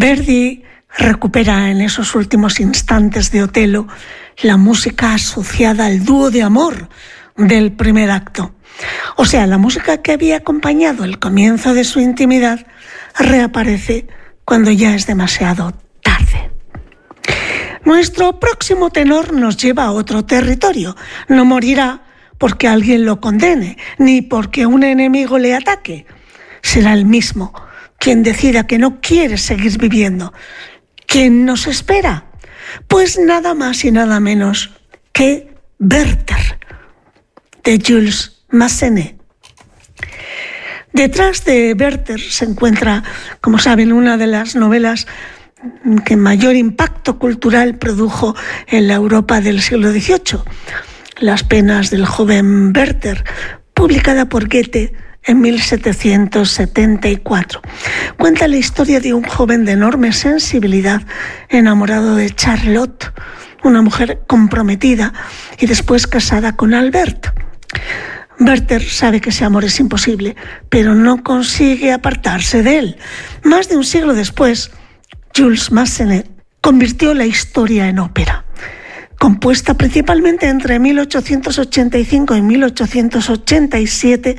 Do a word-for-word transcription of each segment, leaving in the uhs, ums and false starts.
Verdi recupera en esos últimos instantes de Otelo la música asociada al dúo de amor del primer acto. O sea, la música que había acompañado el comienzo de su intimidad reaparece cuando ya es demasiado tarde. Nuestro próximo tenor nos lleva a otro territorio. No morirá porque alguien lo condene, ni porque un enemigo le ataque. Será el mismo quien decida que no quiere seguir viviendo. ¿Quién nos espera? Pues nada más y nada menos que Werther, de Jules Massenet. Detrás de Werther se encuentra, como saben, una de las novelas que mayor impacto cultural produjo en la Europa del siglo dieciocho, Las penas del joven Werther, publicada por Goethe en mil setecientos setenta y cuatro. Cuenta la historia de un joven de enorme sensibilidad enamorado de Charlotte, una mujer comprometida y después casada con Albert. Werther sabe que ese amor es imposible, pero no consigue apartarse de él. Más de un siglo después, Jules Massenet convirtió la historia en ópera. Compuesta principalmente entre mil ochocientos ochenta y cinco y mil ochocientos ochenta y siete,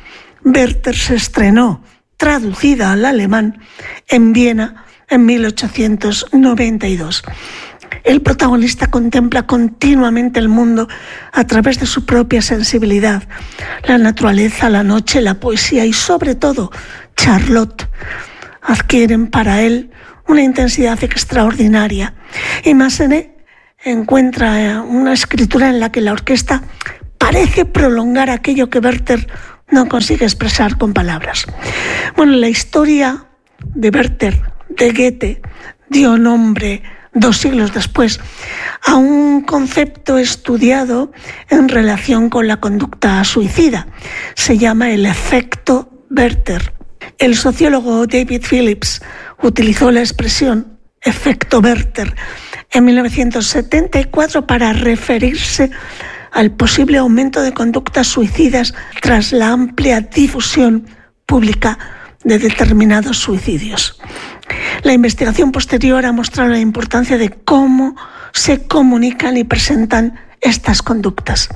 Werther se estrenó, traducida al alemán, en Viena en mil ochocientos noventa y dos. El protagonista contempla continuamente el mundo a través de su propia sensibilidad. La naturaleza, la noche, la poesía y sobre todo Charlotte adquieren para él una intensidad extraordinaria. Y Massenet encuentra una escritura en la que la orquesta parece prolongar aquello que Werther no consigue expresar con palabras. Bueno, la historia de Werther, de Goethe, dio nombre dos siglos después a un concepto estudiado en relación con la conducta suicida. Se llama el efecto Werther. El sociólogo David Phillips utilizó la expresión efecto Werther en mil novecientos setenta y cuatro para referirse al posible aumento de conductas suicidas tras la amplia difusión pública de determinados suicidios. La investigación posterior ha mostrado la importancia de cómo se comunican y presentan estas conductas.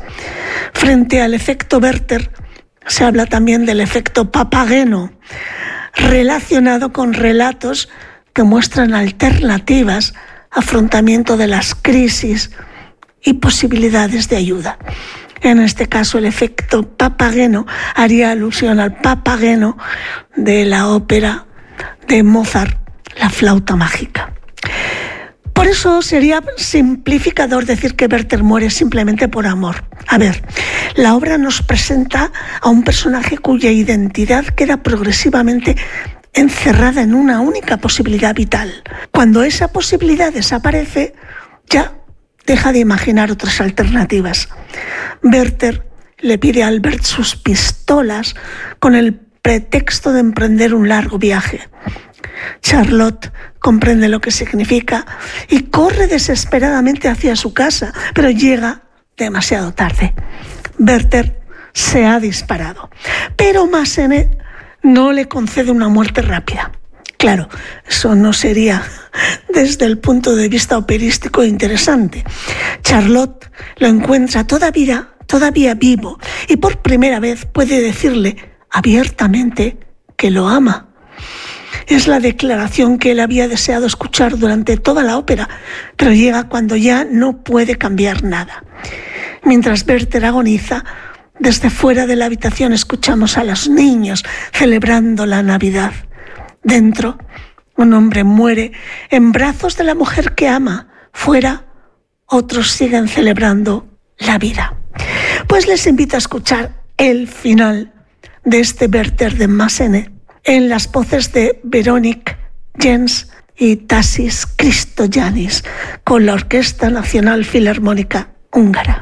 Frente al efecto Werther, se habla también del efecto Papageno, relacionado con relatos que muestran alternativas, afrontamiento de las crisis y posibilidades de ayuda. En este caso, el efecto Papageno haría alusión al Papageno de la ópera de Mozart, La flauta mágica. Por eso sería simplificador decir que Werther muere simplemente por amor. A ver, la obra nos presenta a un personaje cuya identidad queda progresivamente encerrada en una única posibilidad vital. Cuando esa posibilidad desaparece, ya deja de imaginar otras alternativas. Werther le pide a Albert sus pistolas con el pretexto de emprender un largo viaje. Charlotte comprende lo que significa y corre desesperadamente hacia su casa, pero llega demasiado tarde. Werther se ha disparado, pero Massenet no le concede una muerte rápida. Claro, eso no sería desde el punto de vista operístico interesante. Charlotte lo encuentra todavía, todavía vivo y por primera vez puede decirle abiertamente que lo ama. Es la declaración que él había deseado escuchar durante toda la ópera, pero llega cuando ya no puede cambiar nada. Mientras Werther agoniza, desde fuera de la habitación escuchamos a los niños celebrando la Navidad. Dentro, un hombre muere en brazos de la mujer que ama. Fuera, otros siguen celebrando la vida. Pues les invito a escuchar el final de este Werther de Massenet en las voces de Veronique Jens y Tassis Christoyannis con la Orquesta Nacional Filarmónica Húngara.